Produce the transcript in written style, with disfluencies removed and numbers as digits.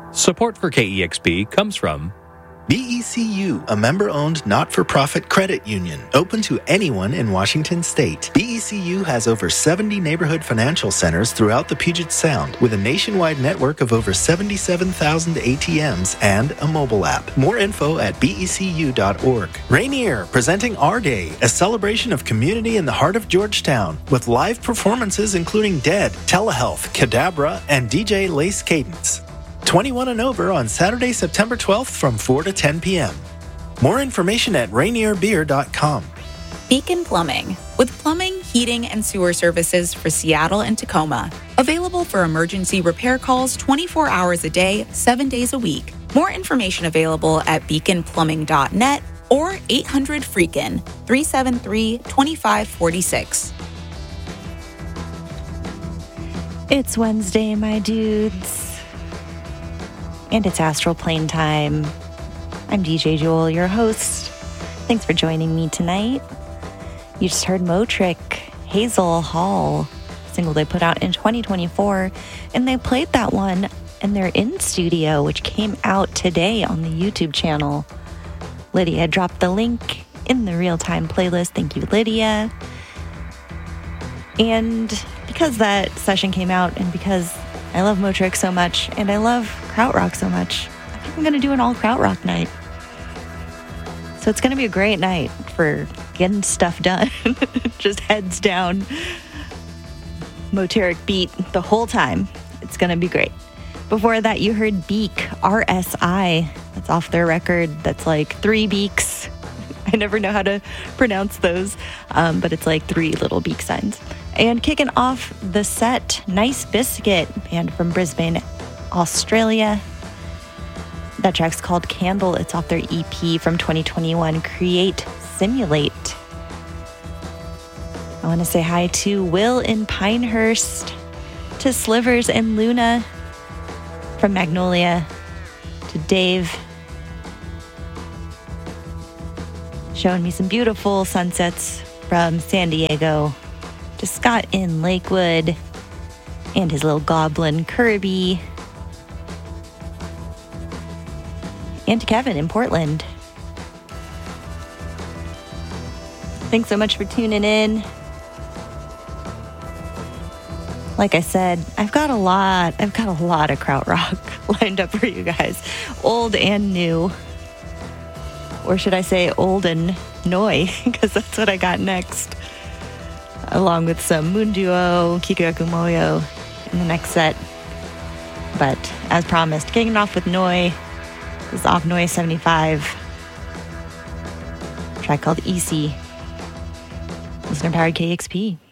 Support for KEXP comes from BECU, a member-owned not-for-profit credit union open to anyone in Washington state. BECU has over 70 neighborhood financial centers throughout the Puget Sound with a nationwide network of over 77,000 ATMs and a mobile app. More info at becu.org. Rainier, presenting Our Day, a celebration of community in the heart of Georgetown with live performances including Dead, Telehealth, Cadabra, and DJ Lace Cadence. 21 and over on Saturday, September 12th from 4 to 10 p.m. More information at rainierbeer.com. Beacon Plumbing, with plumbing, heating, and sewer services for Seattle and Tacoma. Available for emergency repair calls 24 hours a day, 7 days a week. More information available at beaconplumbing.net or 800-FREAKIN, 373-2546. It's Wednesday, my dudes. And it's Astral Plane time. I'm DJ Jewel, your host. Thanks for joining me tonight. You just heard Motric, Hazel Hall, single they put out in 2024, and they played that one in their in-studio, which came out today on the YouTube channel. Lydia dropped the link in the real-time playlist. Thank you, Lydia. And because that session came out, and because I love Motric so much, and I love Krautrock so much, I think I'm going to do an all Krautrock night. So it's going to be a great night for getting stuff done. Just heads down, Moteric beat the whole time. It's going to be great. Before that, you heard Beak, RSI. That's off their record. That's like 3 beaks. I never know how to pronounce those, but it's like 3 little beak signs. And kicking off the set, Nice Biscuit, band from Brisbane, Australia. That track's called Candle. It's off their EP from 2021, Create Simulate. I want to say hi to Will in Pinehurst, to Slivers and Luna from Magnolia, to Dave, showing me some beautiful sunsets from San Diego, to Scott in Lakewood, and his little goblin Kirby, and to Kevin in Portland. Thanks so much for tuning in. Like I said, I've got a lot of krautrock lined up for you guys, old and new. Or should I say old and noi, because that's what I got next. Along with some Moon Duo, Kikyaku Moyo in the next set. But as promised, kicking off with Noi. This is off Noi 75. A track called Easy. Listener powered KEXP.